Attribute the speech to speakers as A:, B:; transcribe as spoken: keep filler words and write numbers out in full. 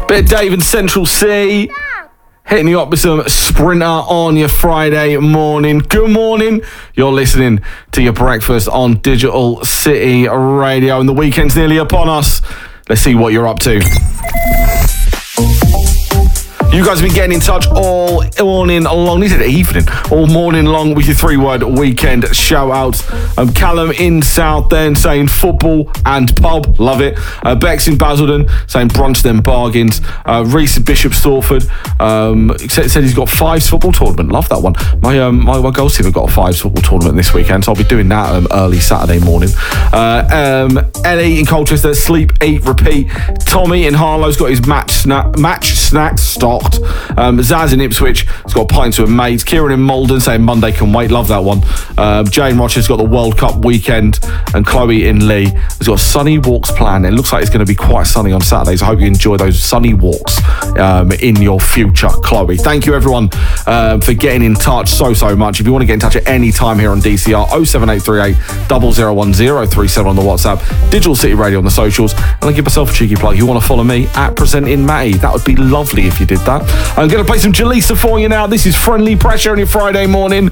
A: Bit of Dave in Central C. Hitting you up with some Sprinter on your Friday morning. Good morning. You're listening to your breakfast on Digital City Radio, and the weekend's nearly upon us. Let's see what you're up to. You guys have been getting in touch all morning long. This is the evening. All morning long with your three-word weekend shout-outs. Um, Callum in Southend saying football and pub. Love it. Uh, Bex in Basildon saying brunch then bargains. Uh, Reese in Bishop Stortford um, said, said he's got Fives football tournament. Love that one. My um, my, my girls team have got a Fives football tournament this weekend, so I'll be doing that um, early Saturday morning. Uh, um, Ellie in Colchester, sleep, eat, repeat. Tommy in Harlow's got his match, sna- match snacks stocked. Um, Zaz in Ipswich has got a pint with mates. Kieran in Malden saying Monday can wait. Love that one. Um, Jane Rochester's got the World Cup weekend, and Chloe in Lee has got sunny walks planned. It looks like it's going to be quite sunny on Saturdays. I hope you enjoy those sunny walks um, in your future, Chloe. Thank you everyone um, for getting in touch so so much. If you want to get in touch at any time here on D C R, oh seven eight three eight, zero zero one zero three seven on the WhatsApp, Digital City Radio on the socials, and I'll give myself a cheeky plug. You want to follow me at Presenting Matty? That would be lovely if you did that. I'm going to play some Jaleesa for you now. This is Friendly Pressure on your Friday morning.